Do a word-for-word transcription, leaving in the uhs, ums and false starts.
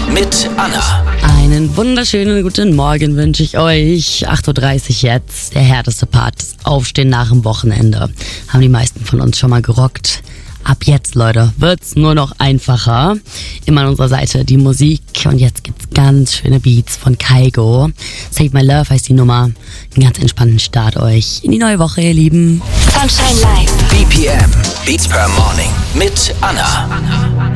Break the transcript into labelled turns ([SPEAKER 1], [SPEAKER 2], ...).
[SPEAKER 1] mit Anna.
[SPEAKER 2] Einen wunderschönen guten Morgen wünsche ich euch. acht Uhr dreißig jetzt, der härteste Part, das Aufstehen nach dem Wochenende. Haben die meisten von uns schon mal gerockt. Ab jetzt, Leute, wird's nur noch einfacher. Immer an unserer Seite die Musik und jetzt gibt's ganz schöne Beats von Kygo. Save My Love heißt die Nummer. Einen ganz entspannten Start euch in die neue Woche, ihr Lieben.
[SPEAKER 3] Sunshine Live.
[SPEAKER 1] B P M, Beats per Morning mit Anna.